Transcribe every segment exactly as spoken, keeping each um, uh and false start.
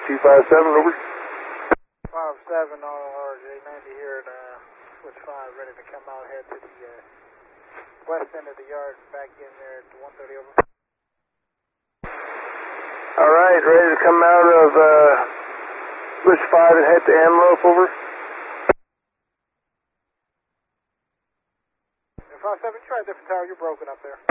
two five seven, over. five seven on R J ninety here at uh, switch five, ready to come out, head to the uh, west end of the yard, back in there at one thirty, over. Alright, ready to come out of uh, switch five and head to Antelope, over. five seven, try a different tower, you're broken up there.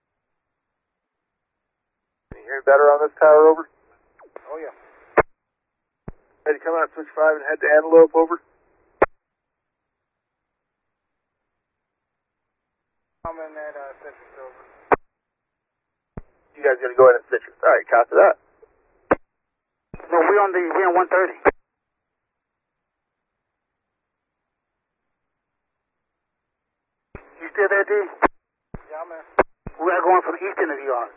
Can you hear better on this tower, over? Oh yeah. Ready to come out switch five and head to Antelope, over. I'm in at uh, Citrus, over. You guys gonna go in at Citrus. Alright, copy that. No, we on the, we on one thirty. You still there, D? Yeah, I'm in. We are going from the east end of the yard.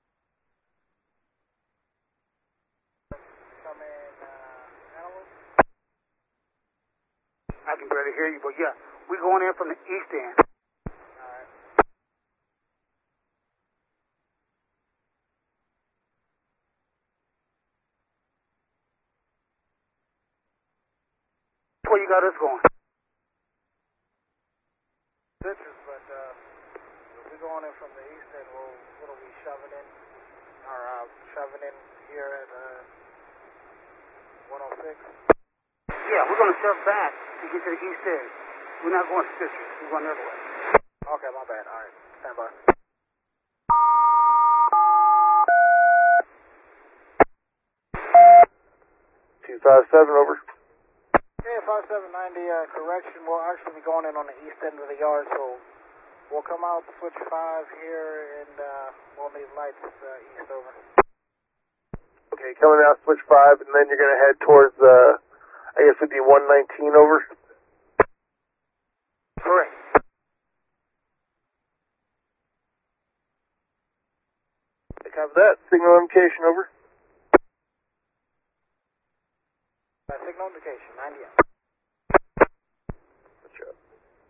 Come in, uh, Antelope? I can barely hear you, but yeah, we're going in from the east end. Alright. Where you got us going? Citrus, but uh, if we're going in from the east end, we'll, what are we shoving in? Or uh, shoving in here at uh, one oh six? Yeah, we're going to shove back to get to the east end. We're not going to Citrus, we're going the other way. Okay, my bad. Alright, stand by. two five seven, over. Yeah, five seven ninety, uh, correction. We'll actually be going in on the east end of the yard, so we'll come out switch five here, and uh, we'll need lights uh, east, over. Okay, coming out switch five, and then you're gonna head towards, uh, I guess it'd be one nineteen, over. Correct. Okay, copy that. Signal indication, over. Uh, signal indication, ninety out. Good job.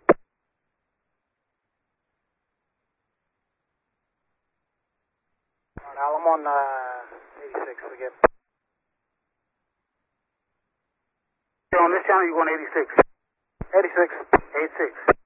Alright, Al, I'm on uh, eighty-six again. You're on this channel, you're going eighty-six. eighty-six. eighty-six.